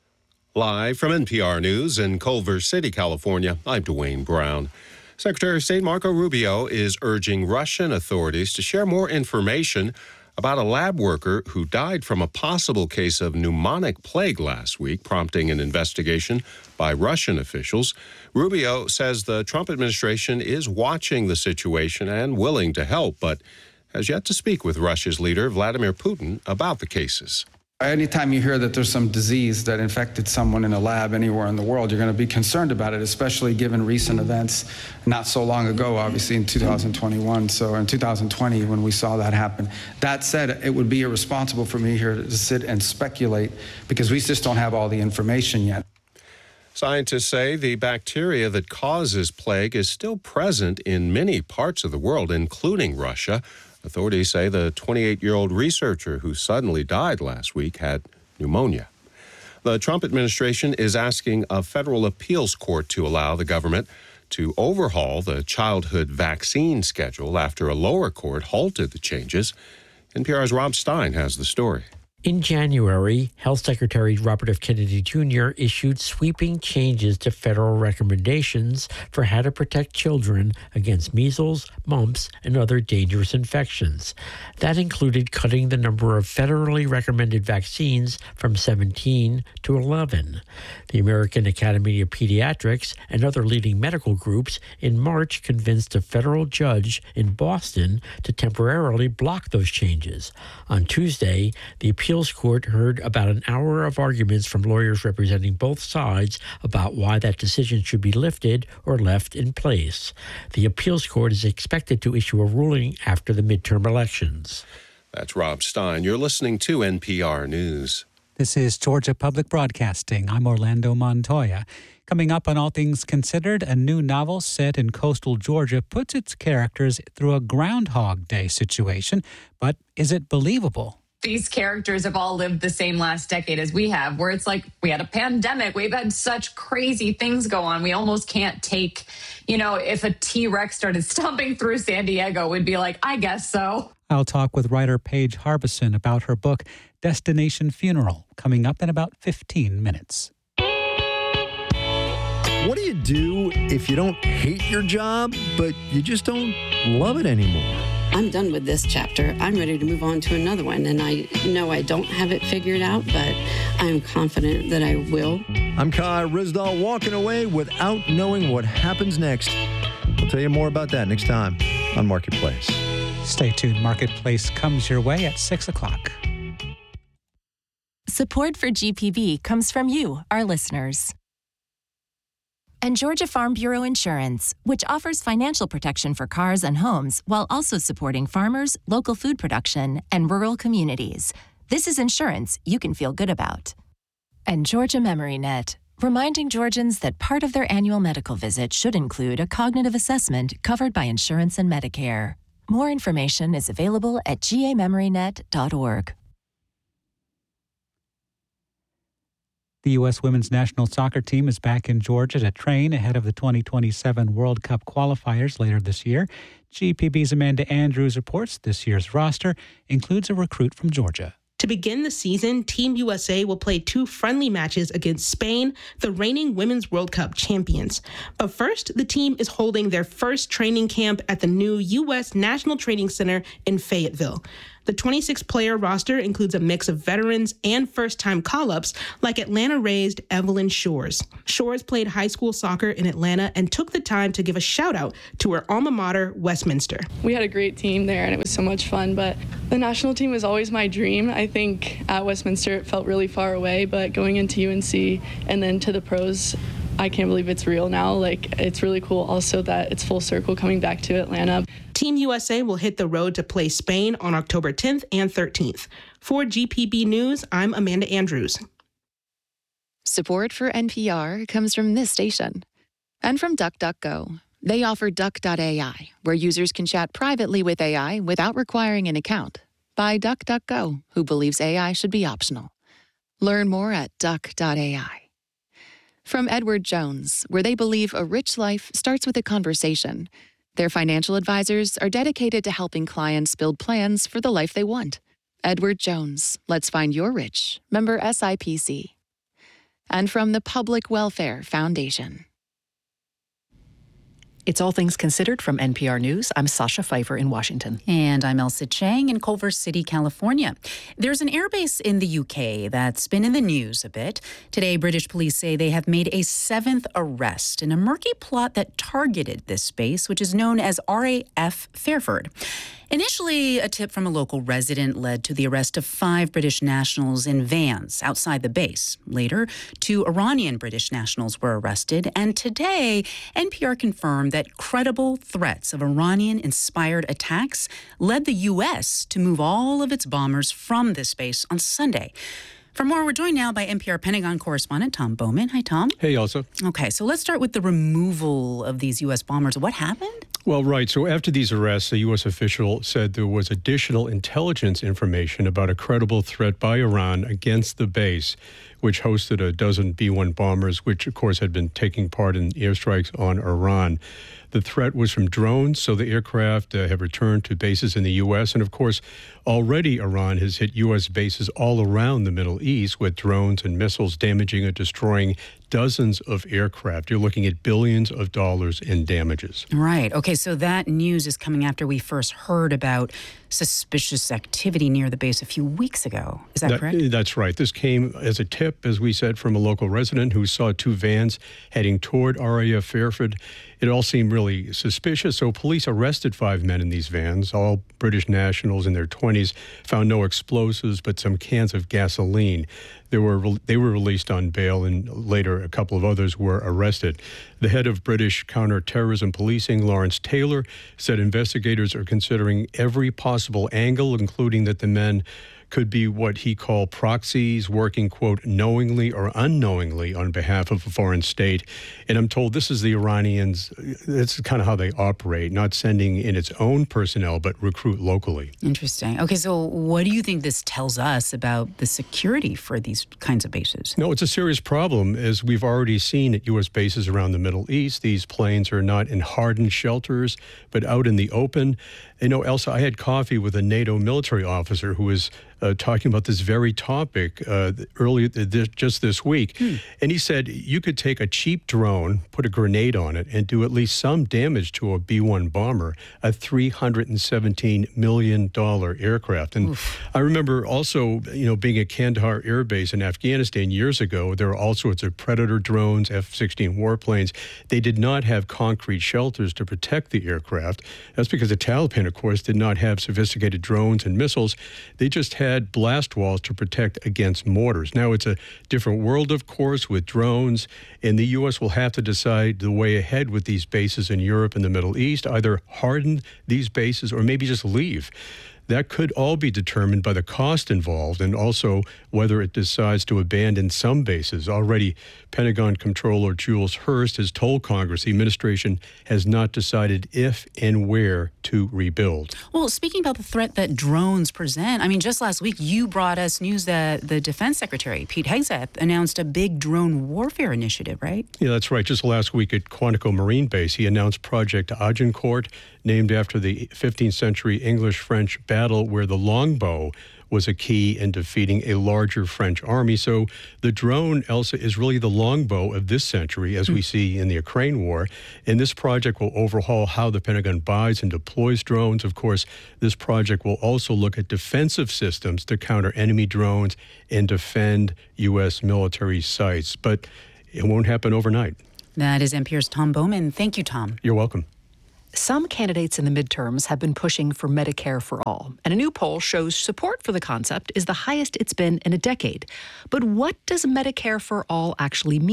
Live from N P R News in Culver City, California, I'm Dwayne Brown. Secretary of State Marco Rubio is urging Russian authorities to share more information about a lab worker who died from a possible case of pneumonic plague last week, prompting an investigation by Russian officials. Rubio says the Trump administration is watching the situation and willing to help, but has yet to speak with Russia's leader, Vladimir Putin, about the cases. Anytime you hear that there's some disease that infected someone in a lab anywhere in the world, you're going to be concerned about it, especially given recent events not so long ago, obviously in two thousand twenty-one. So in two thousand twenty, when we saw that happen. That said, it would be irresponsible for me here to sit and speculate because we just don't have all the information yet. Scientists say the bacteria that causes plague is still present in many parts of the world, including Russia. Authorities say the twenty-eight-year-old researcher who suddenly died last week had pneumonia. The Trump administration is asking a federal appeals court to allow the government to overhaul the childhood vaccine schedule after a lower court halted the changes. N P R's Rob Stein has the story. In January, Health Secretary Robert F. Kennedy Junior issued sweeping changes to federal recommendations for how to protect children against measles, mumps, and other dangerous infections. That included cutting the number of federally recommended vaccines from seventeen to eleven. The American Academy of Pediatrics and other leading medical groups in March convinced a federal judge in Boston to temporarily block those changes. On Tuesday, the appeal appeals court heard about an hour of arguments from lawyers representing both sides about why that decision should be lifted or left in place. The appeals court is expected to issue a ruling after the midterm elections. That's Rob Stein. You're listening to N P R News. This is Georgia Public Broadcasting. I'm Orlando Montoya. Coming up on All Things Considered, a new novel set in coastal Georgia puts its characters through a Groundhog Day situation. But is it believable? These characters have all lived the same last decade as we have, where it's like we had a pandemic. We've had such crazy things go on. We almost can't take, you know, if a T-Rex started stomping through San Diego, we'd be like, I guess so. I'll talk with writer Paige Harbison about her book, Destination Funeral, coming up in about fifteen minutes. What do you do if you don't hate your job, but you just don't love it anymore? I'm done with this chapter. I'm ready to move on to another one. And I know I don't have it figured out, but I'm confident that I will. I'm Kai Rizdal, walking away without knowing what happens next. We'll tell you more about that next time on Marketplace. Stay tuned. Marketplace comes your way at six o'clock. Support for G P B comes from you, our listeners. And Georgia Farm Bureau Insurance, which offers financial protection for cars and homes while also supporting farmers, local food production, and rural communities. This is insurance you can feel good about. And Georgia Memory Net, reminding Georgians that part of their annual medical visit should include a cognitive assessment covered by insurance and Medicare. More information is available at g a memory net dot org. The U S women's national soccer team is back in Georgia to train ahead of the twenty twenty-seven World Cup qualifiers later this year. G P B's Amanda Andrews reports this year's roster includes a recruit from Georgia. To begin the season, Team U S A will play two friendly matches against Spain, the reigning Women's World Cup champions. But first, the team is holding their first training camp at the new U S National Training Center in Fayetteville. The twenty-six player roster includes a mix of veterans and first-time call-ups like Atlanta-raised Evelyn Shores. Shores played high school soccer in Atlanta and took the time to give a shout-out to her alma mater, Westminster. We had a great team there, and it was so much fun, but the national team was always my dream. I think at Westminster it felt really far away, but going into U N C and then to the pros, I can't believe it's real now. Like, it's really cool also that it's full circle coming back to Atlanta. Team U S A will hit the road to play Spain on October tenth and thirteenth. For G P B News, I'm Amanda Andrews. Support for N P R comes from this station and from DuckDuckGo. They offer Duck dot A I, where users can chat privately with A I without requiring an account. By DuckDuckGo, who believes A I should be optional. Learn more at Duck dot A I. From Edward Jones, where they believe a rich life starts with a conversation. Their financial advisors are dedicated to helping clients build plans for the life they want. Edward Jones, let's find your rich. Member S I P C. And from the Public Welfare Foundation. It's All Things Considered from N P R News. I'm Sasha Pfeiffer in Washington. And I'm Elsa Chang in Culver City, California. There's an airbase in the U K that's been in the news a bit. Today, British police say they have made a seventh arrest in a murky plot that targeted this base, which is known as R A F Fairford. Initially, a tip from a local resident led to the arrest of five British nationals in vans outside the base. Later, two Iranian British nationals were arrested. And today, N P R confirmed that credible threats of Iranian-inspired attacks led the U S to move all of its bombers from this base on Sunday. For more, we're joined now by N P R Pentagon correspondent Tom Bowman. Hi, Tom. Hey, Elsa. Okay, so let's start with the removal of these U S bombers. What happened? Well, right. So after these arrests, a U S official said there was additional intelligence information about a credible threat by Iran against the base, which hosted a dozen B one bombers, which, of course, had been taking part in airstrikes on Iran. The threat was from drones, so the aircraft uh, have returned to bases in the U S. And, of course, already Iran has hit U S bases all around the Middle East with drones and missiles damaging and destroying dozens of aircraft. You're looking at billions of dollars in damages. Right. Okay, so that news is coming after we first heard about suspicious activity near the base a few weeks ago. Is that, that correct? That's right. This came as a tip, as we said, from a local resident who saw two vans heading toward R A F Fairford. It all seemed really suspicious, so police arrested five men in these vans, all British nationals in their twenties, found no explosives but some cans of gasoline. They were they were released on bail, and later a couple of others were arrested. The head of British counterterrorism policing, Lawrence Taylor, said investigators are considering every possible angle, including that the men could be what he called proxies, working, quote, knowingly or unknowingly on behalf of a foreign state. And I'm told this is the Iranians, it's kind of how they operate, not sending in its own personnel, but recruit locally. Interesting. Okay, so what do you think this tells us about the security for these kinds of bases? No, it's a serious problem, as we've already seen at U S bases around the Middle East. These planes are not in hardened shelters, but out in the open. You know, Elsa, I had coffee with a NATO military officer who was uh, talking about this very topic uh, earlier, this, just this week. Hmm. And he said you could take a cheap drone, put a grenade on it, and do at least some damage to a B one bomber, a three hundred seventeen million dollars aircraft. And Oof. I remember also, you know, being at Kandahar Air Base in Afghanistan years ago, there were all sorts of Predator drones, F sixteen warplanes. They did not have concrete shelters to protect the aircraft. That's because the Taliban, of course, did not have sophisticated drones and missiles. They just had blast walls to protect against mortars. Now it's a different world, of course, with drones, and the U S will have to decide the way ahead with these bases in Europe and the Middle East, either harden these bases or maybe just leave. that could all be determined by the cost involved and also whether it decides to abandon some bases. Already, Pentagon Comptroller Jules Hurst has told Congress the administration has not decided if and where to rebuild. Well, speaking about the threat that drones present, I mean, just last week you brought us news that the Defense Secretary, Pete Hegseth, announced a big drone warfare initiative, right? Yeah, that's right. Just last week at Quantico Marine Base, he announced Project Agincourt, named after the fifteenth century English-French battle where the longbow was a key in defeating a larger French army. So the drone, Elsa, is really the longbow of this century, as we see in the Ukraine war. And this project will overhaul how the Pentagon buys and deploys drones. Of course, this project will also look at defensive systems to counter enemy drones and defend U S military sites. But it won't happen overnight. That is N P R's Tom Bowman. Thank you, Tom. You're welcome. Some candidates in the midterms have been pushing for Medicare for all, and a new poll shows support for the concept is the highest it's been in a decade. But what does Medicare for all actually mean?